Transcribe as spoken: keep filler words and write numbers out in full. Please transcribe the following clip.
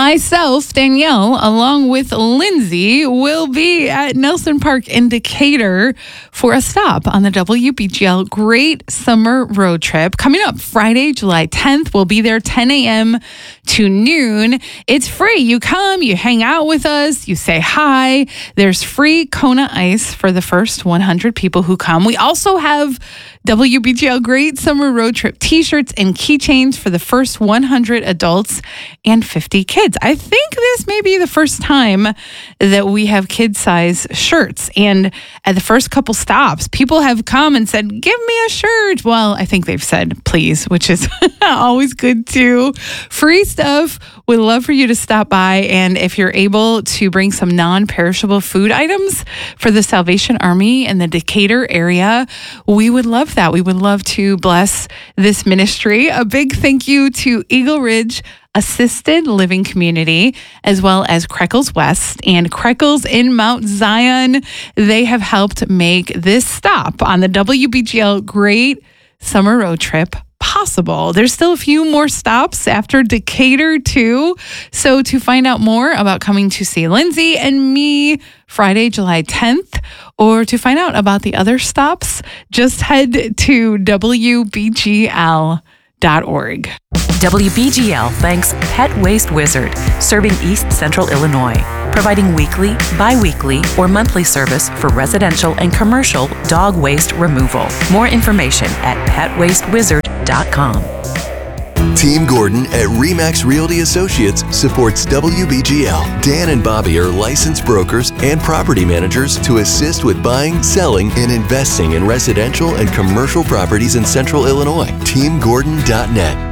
Myself, Danielle, along with Lindsay, will be at Nelson Park in Decatur for a stop on the W B G L Great Summer Road Trip. Coming up Friday, July tenth, we'll be there ten a.m. to noon. It's free. You come, you hang out with us, you say hi. There's free Kona Ice for the first one hundred people who come. We also have W B G L Great Summer Road Trip t-shirts and keychains for the first one hundred adults and fifty kids. I think this may be the first time that we have kid-size shirts. And at the first couple stops, people have come and said, give me a shirt. Well, I think they've said please, which is always good too. Free stuff. We'd love for you to stop by. And if you're able to bring some non-perishable food items for the Salvation Army in the Decatur area, we would love that. We would love to bless this ministry. A big thank you to Eagle Ridge Assisted Living Community, as well as Creckles West and Creckles in Mount Zion. They have helped make this stop on the W B G L Great Summer Road Trip possible. There's still a few more stops after Decatur too. So to find out more about coming to see Lindsay and me Friday, July tenth, or to find out about the other stops, just head to W B G L dot org. W B G L thanks Pet Waste Wizard, serving East Central Illinois, providing weekly, bi-weekly, or monthly service for residential and commercial dog waste removal. More information at pet waste wizard dot com. Team Gordon at Remax Realty Associates supports W B G L. Dan and Bobby are licensed brokers and property managers to assist with buying, selling, and investing in residential and commercial properties in Central Illinois. team gordon dot net.